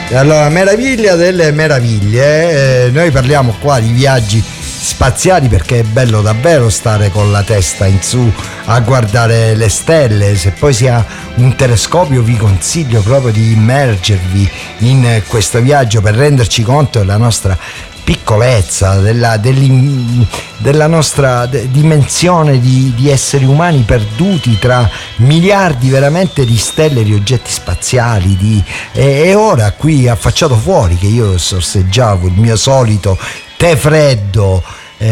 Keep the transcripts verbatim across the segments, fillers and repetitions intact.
Allora, meraviglia delle meraviglie, eh, noi parliamo qua di viaggi spaziali perché è bello davvero stare con la testa in su a guardare le stelle. Se poi si ha un telescopio vi consiglio proprio di immergervi in questo viaggio per renderci conto della nostra piccolezza, della, della nostra dimensione di, di esseri umani perduti tra miliardi veramente di stelle, di oggetti spaziali, di, e, e ora qui affacciato fuori che io sorseggiavo il mio solito tè freddo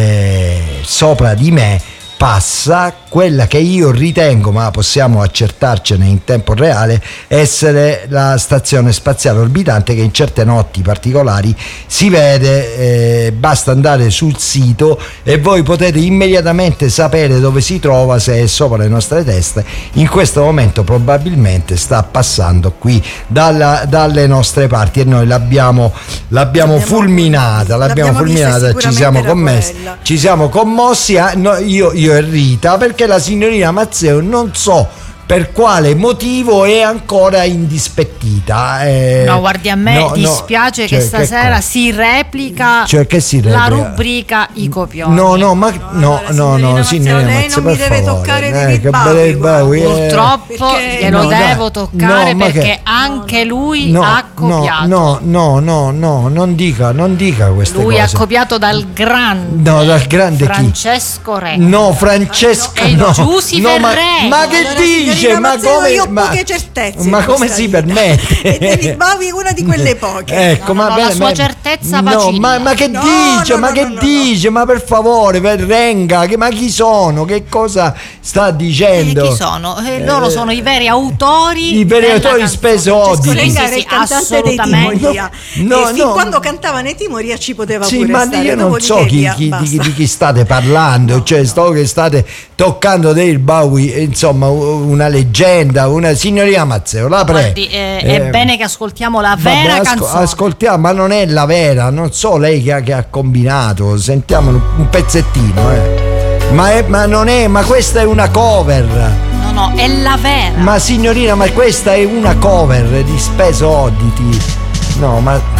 eh, sopra di me, passa quella che io ritengo, ma possiamo accertarcene in tempo reale, essere la stazione spaziale orbitante, che in certe notti particolari si vede, eh, basta andare sul sito e voi potete immediatamente sapere dove si trova, se è sopra le nostre teste. In questo momento probabilmente sta passando qui dalla, dalle nostre parti e noi l'abbiamo, l'abbiamo, l'abbiamo fulminata, l'abbiamo, l'abbiamo fulminata, ci siamo commessi, ci siamo commossi, eh, no, io, io e Rita, perché la signorina Mazzeo non so per quale motivo è ancora indispettita. Eh, no, guardi, a me no, dispiace no, che cioè, stasera che si replica, cioè, che si replica? La rubrica I copioni. No, no, ma no, no, no, signorina lei Mazzeo, non mi per deve favore, toccare eh, di che Bowie, Bowie, eh. Purtroppo perché... glielo no, devo dai, toccare no, perché che... anche lui no, ha copiato. No, no, no, no, non dica, non dica queste lui cose. ha copiato dal grande, no, dal grande Francesco chi? Re. No, Francesco e no. Giussi no, ma, Ferré. ma che Allora, dice? Ma Mazzeo, come? Io ho ma, poche certezze. ma come si vita. permette? E David Bowie è una di quelle poche. Ecco, No, no, ma no, bene, la sua ma- certezza no, vacilla. ma, ma che No, dice? no, ma no, che no, no, dice? Ma per favore, per- venga, che, ma chi sono? Che cosa sta E dicendo? chi sono? Eh, loro sono i veri autori. I veri della autori canzone. spesoditi. Sì, Renga sì, era sì, il cantante dei assolutamente. Timoria. No, e fin no. quando cantava nei Timoria ci poteva Sì, pure ma stare. io non so Dopodiché chi, via, chi- di, basta. di chi state parlando, cioè sto che state toccando David Bowie, insomma una leggenda, una signorina Mazzeo, la prego. Guardi, eh, è bene che ascoltiamo la vera Vabbè, asco- canzone. ascoltiamo, ma non è la vera, non so lei che ha, che ha combinato, sentiamo un, un pezzettino, eh. Ma, è, ma non è, ma questa è una cover. No, no, è la vera. Ma signorina, ma questa è una cover di Spesoditi. No, ma